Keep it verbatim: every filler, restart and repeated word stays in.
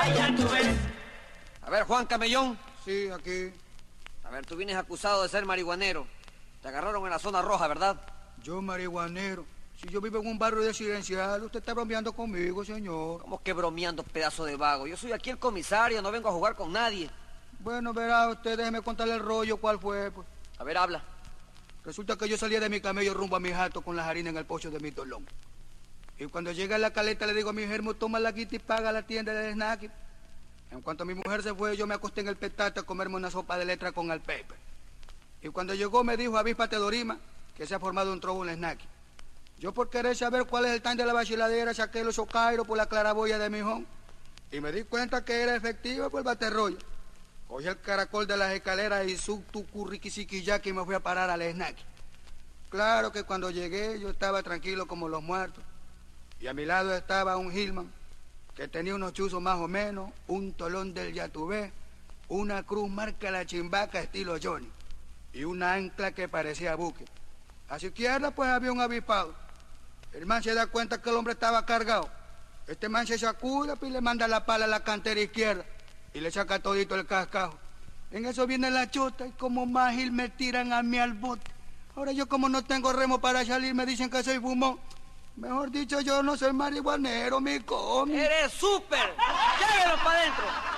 ya tú ves. A ver, Juan Camellón. Sí, aquí. A ver, tú vienes acusado de ser marihuanero. Te agarraron en la zona roja, ¿verdad? Yo, marihuanero. Si yo vivo en un barrio residencial, usted está bromeando conmigo, señor. ¿Cómo que bromeando, pedazo de vago? Yo soy aquí el comisario, no vengo a jugar con nadie. Bueno, verá usted, déjeme contarle el rollo, ¿cuál fue, pues? A ver, habla. Resulta que yo salía de mi camello rumbo a mi jato con las harinas en el pocho de mi dolón. Y cuando llega a la caleta le digo a mi germo, toma la guita y paga la tienda del snack. En cuanto mi mujer se fue, yo me acosté en el petate a comerme una sopa de letra con el pepe. Y cuando llegó me dijo, avíspate Dorima, que se ha formado un trobo en el snack. Yo por querer saber cuál es el time de la vaciladera saqué los ocairos por la claraboya de mi home. Y me di cuenta que era efectiva por el baterroya. Cogí el caracol de las escaleras y su tu curriquisiquillaki y me fui a parar al snack. Claro que cuando llegué yo estaba tranquilo como los muertos. Y a mi lado estaba un Hillman que tenía unos chuzos más o menos, un tolón del Yatubé, una cruz marca la chimbaca estilo Johnny y una ancla que parecía buque. A su izquierda pues había un avispado. El man se da cuenta que el hombre estaba cargado. Este man se sacude y le manda la pala a la cantera izquierda y le saca todito el cascajo. En eso viene la chota y como mágil me tiran a mí al bote. Ahora yo como no tengo remo para salir me dicen que soy fumón. Mejor dicho, yo no soy marihuanero, mi comi. ¡Eres súper! ¡Llévelo para adentro!